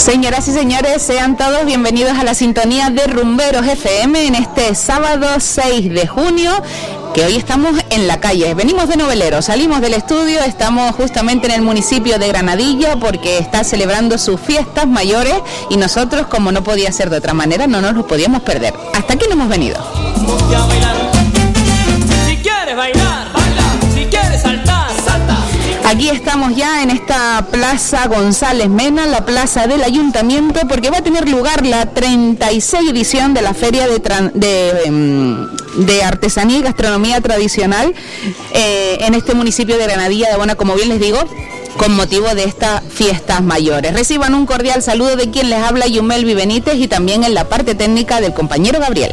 Señoras y señores, sean todos bienvenidos a la sintonía de Rumberos FM en este sábado 6 de junio, que hoy estamos en la calle. Venimos de Novelero, salimos del estudio, estamos justamente en el municipio de Granadilla porque está celebrando sus fiestas mayores y nosotros, como no podía ser de otra manera, no nos lo podíamos perder. Hasta aquí no hemos venido. Si quieres bailar, baila. Si quieres saltar, salta. Aquí estamos ya en esta Plaza González Mena, la plaza del Ayuntamiento, porque va a tener lugar la 36 edición de la Feria de Artesanía y Gastronomía Tradicional en este municipio de Granadilla de Abona, como bien les digo, con motivo de estas fiestas mayores. Reciban un cordial saludo de quien les habla, Yumelvi Benítez, y también en la parte técnica del compañero Gabriel.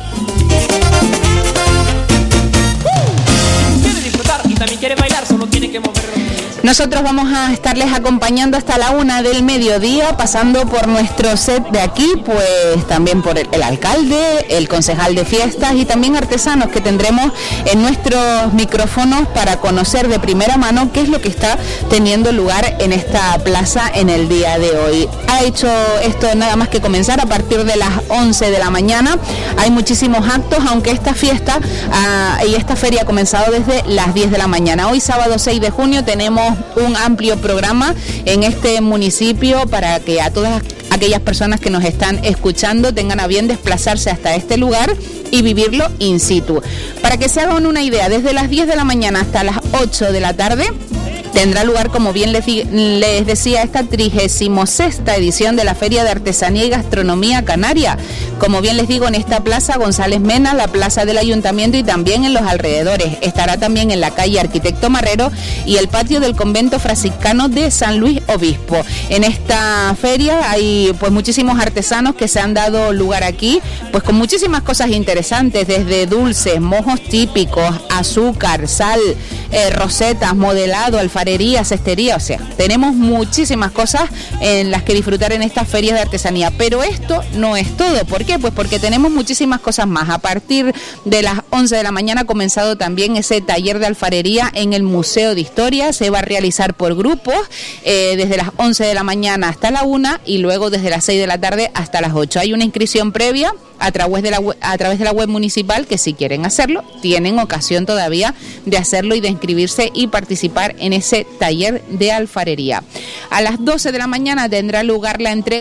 Quiere disfrutar y también quiere bailar, solo tiene que mover. Nosotros vamos a estarles acompañando hasta la 1 del mediodía, pasando por nuestro set de aquí, pues también por el alcalde, el concejal de fiestas y también artesanos que tendremos en nuestros micrófonos para conocer de primera mano qué es lo que está teniendo lugar en esta plaza en el día de hoy. Ha hecho esto nada más que comenzar a partir de las 11 de la mañana. Hay muchísimos actos, aunque esta fiesta y esta feria ha comenzado desde las 10 de la mañana. Hoy sábado 6 de junio tenemos un amplio programa en este municipio para que a todas aquellas personas que nos están escuchando tengan a bien desplazarse hasta este lugar y vivirlo in situ. Para que se hagan una idea, desde las 10 de la mañana hasta las 8 de la tarde tendrá lugar, como bien les decía, esta 36ª edición de la Feria de Artesanía y Gastronomía Canaria. Como bien les digo, en esta Plaza González Mena, la plaza del Ayuntamiento y también en los alrededores. Estará también en la calle Arquitecto Marrero y el patio del Convento Franciscano de San Luis Obispo. En esta feria hay pues muchísimos artesanos que se han dado lugar aquí, pues con muchísimas cosas interesantes, desde dulces, mojos típicos, azúcar, sal, rosetas, modelado, alfarería, cestería, o sea, tenemos muchísimas cosas en las que disfrutar en estas ferias de artesanía, pero esto no es todo. ¿Por qué? Pues porque tenemos muchísimas cosas más. A partir de las 11 de la mañana ha comenzado también ese taller de alfarería en el Museo de Historia. Se va a realizar por grupos desde las 11 de la mañana hasta la 1 y luego desde las 6 de la tarde hasta las 8. Hay una inscripción previa a través de la web municipal, que si quieren hacerlo, tienen ocasión todavía de hacerlo y de inscribirse y participar en ese taller de alfarería. A las 12 de la mañana tendrá lugar la entrega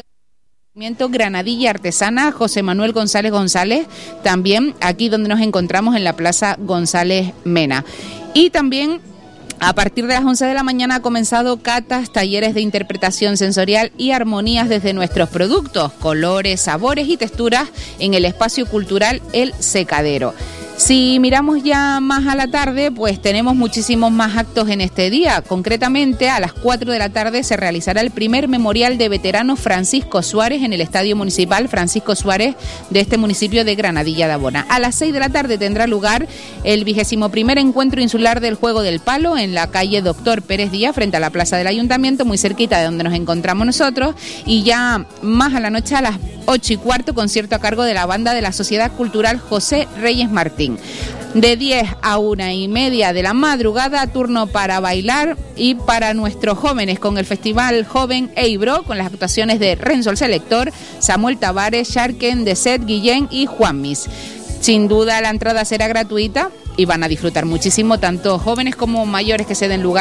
Granadilla Artesana José Manuel González González, también aquí donde nos encontramos en la Plaza González Mena. Y también a partir de las 11 de la mañana ha comenzado catas, talleres de interpretación sensorial y armonías desde nuestros productos, colores, sabores y texturas en el espacio cultural El Secadero. Si miramos ya más a la tarde, pues tenemos muchísimos más actos en este día. Concretamente, a las 4 de la tarde se realizará el primer memorial de veteranos Francisco Suárez en el Estadio Municipal Francisco Suárez de este municipio de Granadilla de Abona. A las 6 de la tarde tendrá lugar el 21º Encuentro Insular del Juego del Palo en la calle Doctor Pérez Díaz, frente a la Plaza del Ayuntamiento, muy cerquita de donde nos encontramos nosotros. Y ya más a la noche, a las 8:15, concierto a cargo de la banda de la Sociedad Cultural José Reyes Martín. De 10 a 1:30 de la madrugada, turno para bailar y para nuestros jóvenes con el Festival Joven Eibro, con las actuaciones de Renzo el Selector, Samuel Tavares, Sharken, Deset, Guillén y Juanmis. Sin duda la entrada será gratuita y van a disfrutar muchísimo tanto jóvenes como mayores que se den lugar